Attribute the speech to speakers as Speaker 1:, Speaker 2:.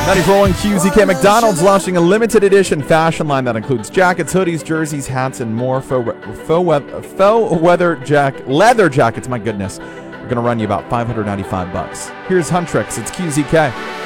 Speaker 1: 94.1 QZK. McDonald's launching a limited edition fashion line that includes jackets, hoodies, jerseys, hats, and more. Leather jackets. My goodness, we're gonna run you about $595. Here's Huntrix. It's QZK.